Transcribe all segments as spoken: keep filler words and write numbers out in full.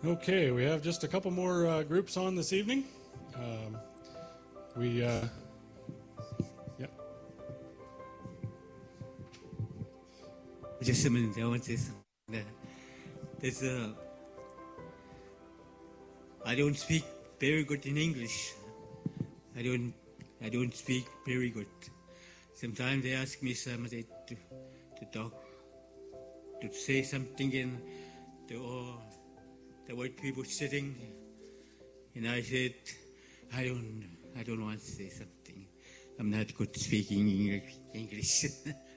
Okay, we have just a couple more uh, groups on this evening. Um, we, uh, yeah. Just a minute, I want to say something. There's a, I don't speak very good in English. I don't, I don't speak very good. Sometimes they ask me somebody to, to talk, to say something in the, or the white people sitting, and I said, I don't, I don't want to say something. I'm not good speaking English. English.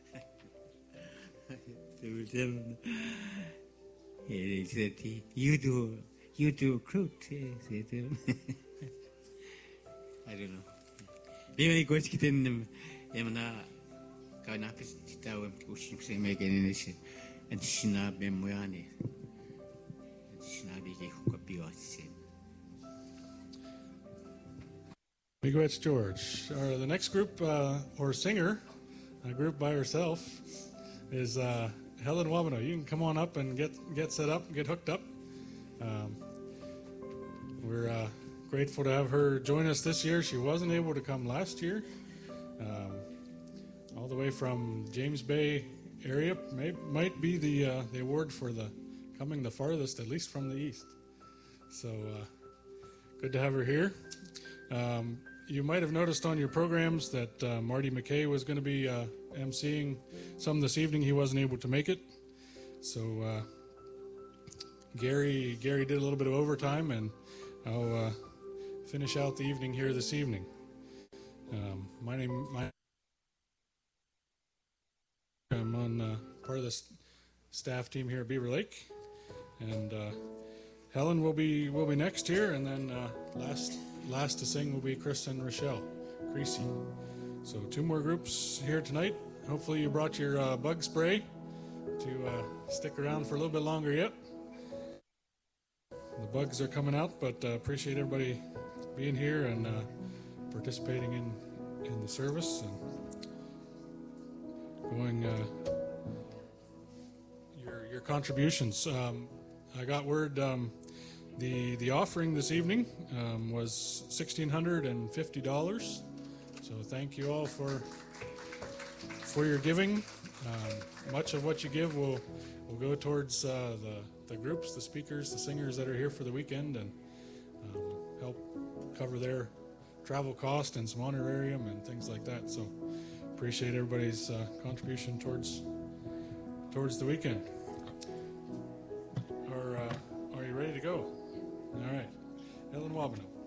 To them, he said, "You do, you do good." I don't know. Bima ikut kita nem, yang mana kau nak tahu usim saya megan ini sih, antisina bemoyane, antisina bigi hukapiwasi. Miigwech George. Uh, the next group, uh, or singer, a group by herself, is uh, Helen Wabano. You can come on up and get get set up, get hooked up. Um, we're uh, grateful to have her join us this year. She wasn't able to come last year. Um, all the way from James Bay area. May, might be the uh, the award for the coming the farthest, at least from the east. So uh, good to have her here. Um, you might have noticed on your programs that uh, Marty McKay was going to be uh, emceeing some this evening. He wasn't able to make it. So uh, Gary Gary did a little bit of overtime, and I'll uh, finish out the evening here this evening. Um, my name, my, I'm on uh, part of the st- staff team here at Beaver Lake, and uh, Helen will be will be next here, and then uh, last last to sing will be Chris and Rochelle Creasy. So two more groups here tonight. Hopefully you brought your uh, bug spray to uh, stick around for a little bit longer yet. The bugs are coming out, but uh, appreciate everybody being here and uh, participating in, in the service and going uh, your your contributions. Um, I got word um, the the offering this evening um, was one thousand six hundred fifty dollars. So thank you all for for your giving. Um, much of what you give will will go towards uh, the the groups, the speakers, the singers that are here for the weekend, and um, help cover their travel cost and some honorarium and things like that. So appreciate everybody's uh, contribution towards towards the weekend. Are uh, are you ready to go? All right, Helen Wabano.